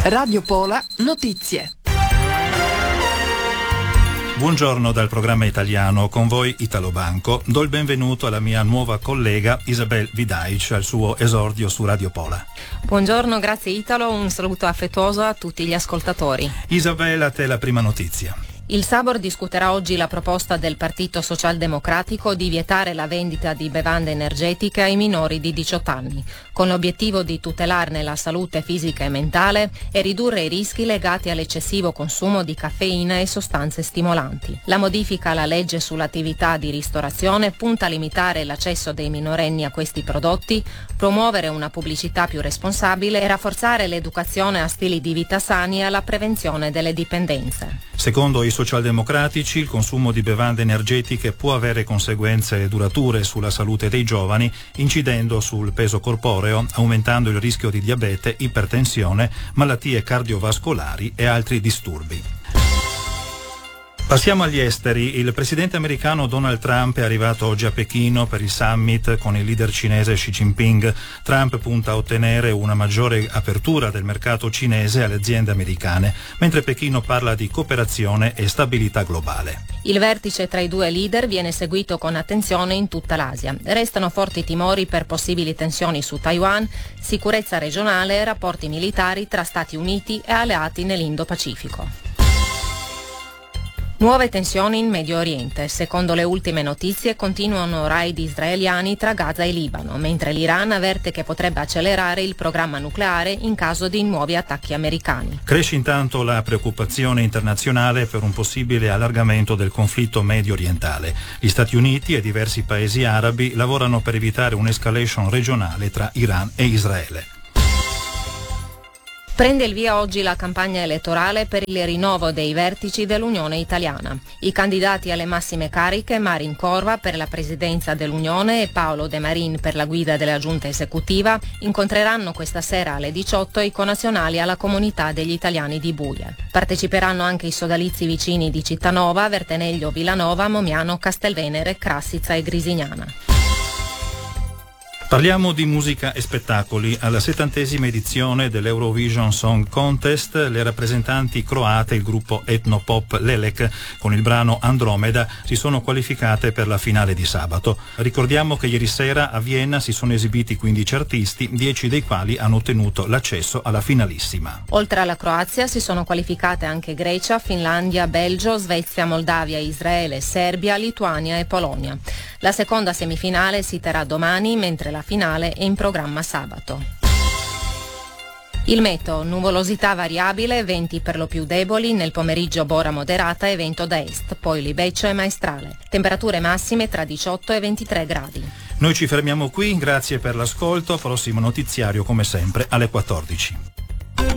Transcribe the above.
Radio Pola Notizie. Buongiorno dal programma italiano, con voi Italo Banco. Do il benvenuto alla mia nuova collega Isabel Vidaic al suo esordio su Radio Pola. Buongiorno, grazie Italo, un saluto affettuoso a tutti gli ascoltatori. Isabel, a te la prima notizia. Il Sabor discuterà oggi la proposta del Partito Socialdemocratico di vietare la vendita di bevande energetiche ai minori di 18 anni, con l'obiettivo di tutelarne la salute fisica e mentale e ridurre i rischi legati all'eccessivo consumo di caffeina e sostanze stimolanti. La modifica alla legge sull'attività di ristorazione punta a limitare l'accesso dei minorenni a questi prodotti, promuovere una pubblicità più responsabile e rafforzare l'educazione a stili di vita sani e alla prevenzione delle dipendenze. Secondo i socialdemocratici, il consumo di bevande energetiche può avere conseguenze durature sulla salute dei giovani, incidendo sul peso corporeo, aumentando il rischio di diabete, ipertensione, malattie cardiovascolari e altri disturbi. Passiamo agli esteri. Il presidente americano Donald Trump è arrivato oggi a Pechino per il summit con il leader cinese Xi Jinping. Trump punta a ottenere una maggiore apertura del mercato cinese alle aziende americane, mentre Pechino parla di cooperazione e stabilità globale. Il vertice tra i due leader viene seguito con attenzione in tutta l'Asia. Restano forti timori per possibili tensioni su Taiwan, sicurezza regionale e rapporti militari tra Stati Uniti e alleati nell'Indo-Pacifico. Nuove tensioni in Medio Oriente. Secondo le ultime notizie continuano raid israeliani tra Gaza e Libano, mentre l'Iran avverte che potrebbe accelerare il programma nucleare in caso di nuovi attacchi americani. Cresce intanto la preoccupazione internazionale per un possibile allargamento del conflitto medio orientale. Gli Stati Uniti e diversi paesi arabi lavorano per evitare un'escalation regionale tra Iran e Israele. Prende il via oggi la campagna elettorale per il rinnovo dei vertici dell'Unione Italiana. I candidati alle massime cariche, Marin Corva per la presidenza dell'Unione e Paolo De Marin per la guida della giunta esecutiva, incontreranno questa sera alle 18 i connazionali alla comunità degli italiani di Buia. Parteciperanno anche i sodalizi vicini di Cittanova, Verteneglio, Villanova, Momiano, Castelvenere, Crassica e Grisignana. Parliamo di musica e spettacoli. Alla 70ª edizione dell'Eurovision Song Contest, le rappresentanti croate, il gruppo etnopop Lelek, con il brano Andromeda, si sono qualificate per la finale di sabato. Ricordiamo che ieri sera a Vienna si sono esibiti 15 artisti, 10 dei quali hanno ottenuto l'accesso alla finalissima. Oltre alla Croazia si sono qualificate anche Grecia, Finlandia, Belgio, Svezia, Moldavia, Israele, Serbia, Lituania e Polonia. La seconda semifinale si terrà domani, mentre la finale è in programma sabato. Il meteo, nuvolosità variabile, venti per lo più deboli, nel pomeriggio bora moderata e vento da est, poi libeccio e maestrale. Temperature massime tra 18 e 23 gradi. Noi ci fermiamo qui, grazie per l'ascolto, prossimo notiziario come sempre alle 14.